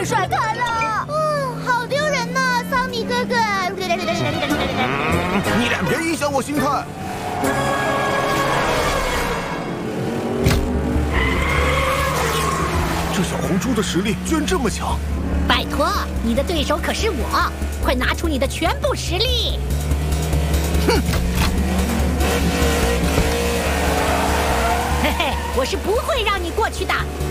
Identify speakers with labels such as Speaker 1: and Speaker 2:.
Speaker 1: 被甩开了。
Speaker 2: 好丢人呐，桑尼哥哥。
Speaker 3: 你俩别影响我心态。这小红猪的实力居然这么强！
Speaker 1: 拜托，你的对手可是我，快拿出你的全部实力！
Speaker 3: 哼！
Speaker 1: 嘿嘿，我是不会让你过去的。